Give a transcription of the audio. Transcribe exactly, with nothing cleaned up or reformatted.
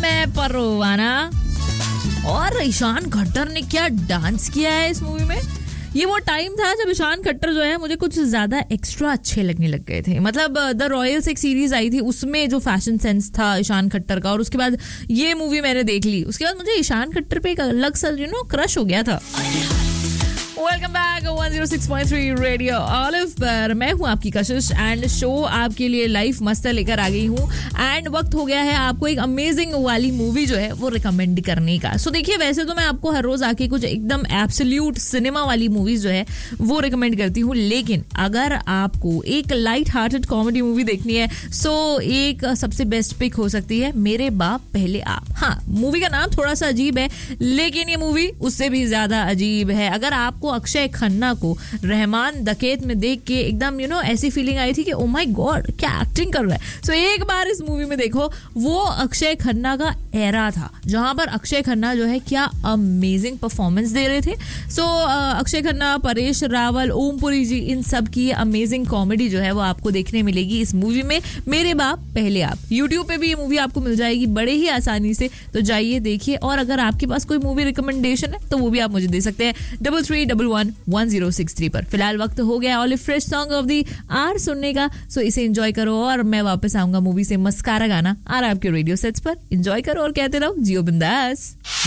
मैं परवाना। और ईशान खट्टर ने क्या डांस किया है इस मूवी में। ये वो टाइम था जब ईशान खट्टर जो है मुझे कुछ ज्यादा एक्स्ट्रा अच्छे लगने लग गए थे। मतलब द रॉयल्स एक सीरीज आई थी, उसमें जो फैशन सेंस था ईशान खट्टर का, और उसके बाद ये मूवी मैंने देख ली, उसके बाद मुझे ईशान खट्टर पे एक अलग सा यू नो क्रश हो गया था। Welcome back one zero six point three radio olive पर। मैं हूं आपकी कशिश एंड शो आपके लिए लाइफ मस्त लेकर आ गई हूं। एंड वक्त हो गया है आपको एक अमेजिंग वाली मूवी जो है वो रिकमेंड करने का। सो so, देखिए, वैसे तो मैं आपको हर रोज आके कुछ एकदम एब्सोल्यूट सिनेमा वाली मूवीज जो है वो रिकमेंड करती हूँ, लेकिन अगर आपको एक लाइट हार्टेड कॉमेडी मूवी देखनी है सो so एक सबसे बेस्ट पिक हो सकती है मेरे बाप पहले आप। हाँ, मूवी का नाम थोड़ा सा अजीब है, लेकिन ये मूवी उससे भी ज्यादा अजीब है। अगर आपको अक्षय खन्ना को रहमान डकैत में देख के एकदम यू नो ऐसी फीलिंग आई थी कि ओ माय गॉड क्या एक्टिंग कर रहा है, सो so, एक बार इस मूवी में देखो। वो अक्षय खन्ना का एरा था जहां पर अक्षय खन्ना जो है क्या अमेजिंग परफॉर्मेंस दे रहे थे। सो so, अक्षय खन्ना, परेश रावल, ओमपुरी जी, इन सब की अमेजिंग कॉमेडी जो है वो आपको देखने मिलेगी इस मूवी में मेरे बाप पहले आप। यूट्यूब पे भी ये मूवी आपको मिल जाएगी बड़े ही आसानी से, तो जाइए देखिए। और अगर आपके पास कोई मूवी रिकमेंडेशन है तो वो भी आप मुझे दे सकते हैं double three double one one zero six three पर। फिलहाल वक्त हो गया olive fresh song of the are सुनने का, सो इसे एंजॉय करो और मैं वापस आऊंगा मूवी से मस्कारा गाना आ रहा है आपके रेडियो सेट्स पर। एंजॉय करो और कहते रहो जियो बिंदास।